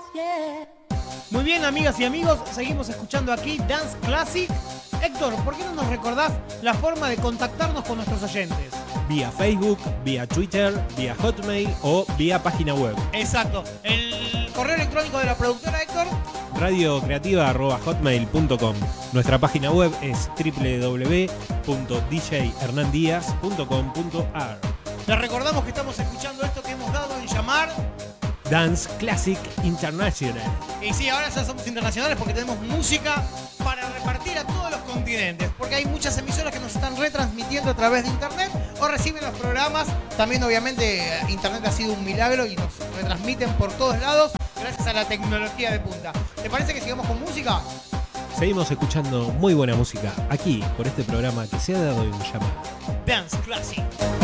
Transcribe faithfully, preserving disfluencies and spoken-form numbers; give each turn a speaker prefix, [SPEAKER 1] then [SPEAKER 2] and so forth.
[SPEAKER 1] Muy bien, amigas y amigos, seguimos escuchando aquí Dance Classic. Héctor, ¿por qué no nos recordás la forma de contactarnos con nuestros oyentes?
[SPEAKER 2] Vía Facebook, vía Twitter, vía Hotmail o vía página web.
[SPEAKER 1] Exacto. El correo electrónico de la productora, Héctor.
[SPEAKER 2] radiocreativa arroba hotmail punto com. Nuestra página web es doble u doble u doble u punto d j hernandias punto com punto a r.
[SPEAKER 1] Les recordamos que estamos escuchando esto que hemos dado en llamar
[SPEAKER 2] Dance Classic International.
[SPEAKER 1] Y sí, ahora ya somos internacionales porque tenemos música para repartir a todos los continentes. Porque hay muchas emisoras que nos están retransmitiendo a través de internet o reciben los programas. También, obviamente, internet ha sido un milagro y nos retransmiten por todos lados gracias a la tecnología de punta. ¿Te parece que sigamos con música?
[SPEAKER 2] Seguimos escuchando muy buena música aquí por este programa que se ha dado en llamar
[SPEAKER 1] Dance Classic.